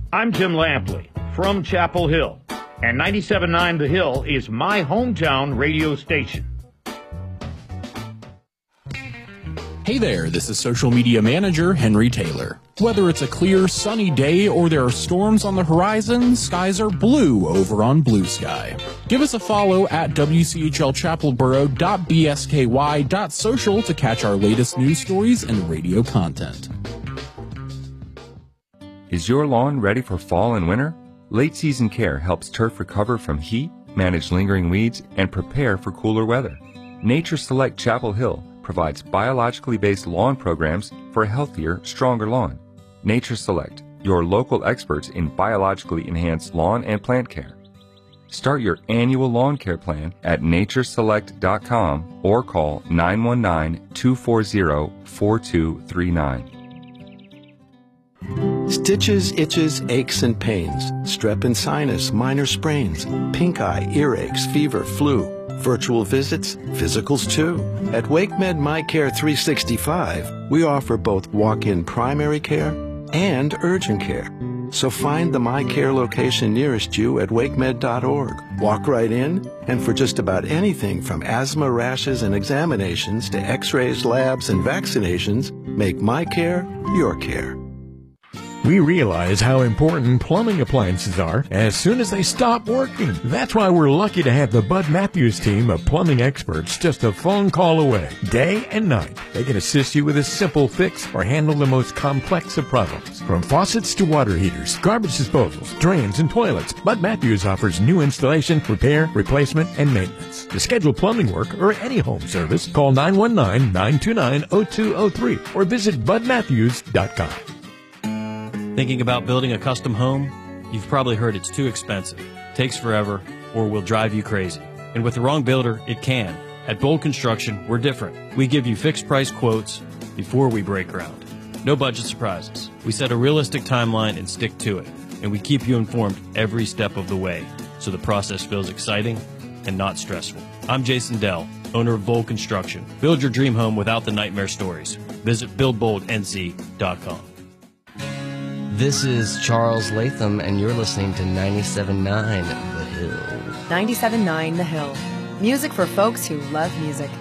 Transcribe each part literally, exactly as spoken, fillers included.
I'm Tim Lampley from Chapel Hill, and ninety-seven point nine The Hill is my hometown radio station. Hey there, this is social media manager Henry Taylor. Whether it's a clear, sunny day or there are storms on the horizon, skies are blue over on Blue Sky. Give us a follow at W C H L chapelboro dot b s k y dot social to catch our latest news stories and radio content. Is your lawn ready for fall and winter? Late season care helps turf recover from heat, manage lingering weeds, and prepare for cooler weather. Nature Select Chapel Hill provides biologically based lawn programs for a healthier, stronger lawn. Nature Select, your local experts in biologically enhanced lawn and plant care. Start your annual lawn care plan at nature select dot com or call nine one nine, two four zero, four two three nine. Stitches, itches, aches, and pains, strep and sinus, minor sprains, pink eye, earaches, fever, flu, virtual visits, physicals too. At WakeMed MyCare three sixty-five, we offer both walk-in primary care and urgent care. So find the MyCare location nearest you at wakemed dot org. Walk right in, and for just about anything from asthma, rashes, and examinations to x-rays, labs, and vaccinations, make MyCare your care. We realize how important plumbing appliances are as soon as they stop working. That's why we're lucky to have the Bud Matthews team of plumbing experts just a phone call away. Day and night, they can assist you with a simple fix or handle the most complex of problems. From faucets to water heaters, garbage disposals, drains, and toilets, Bud Matthews offers new installation, repair, replacement, and maintenance. To schedule plumbing work or any home service, call nine one nine, nine two nine, zero two zero three or visit bud matthews dot com. Thinking about building a custom home? You've probably heard it's too expensive, takes forever, or will drive you crazy. And with the wrong builder, it can. At Bold Construction, we're different. We give you fixed price quotes before we break ground. No budget surprises. We set a realistic timeline and stick to it. And we keep you informed every step of the way, so the process feels exciting and not stressful. I'm Jason Dell, owner of Bold Construction. Build your dream home without the nightmare stories. Visit build bold n c dot com. This is Charles Latham, and you're listening to ninety-seven point nine The Hill. ninety-seven point nine The Hill. Music for folks who love music.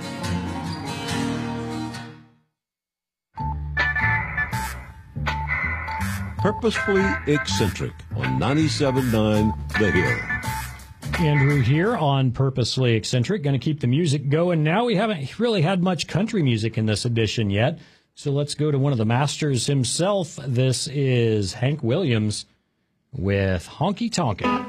Purposefully Eccentric on ninety-seven point nine The Hill. Andrew here on Purposely Eccentric. Going to keep the music going. Now we haven't really had much country music in this edition yet. So let's go to one of the masters himself. This is Hank Williams with Honky Tonkin'.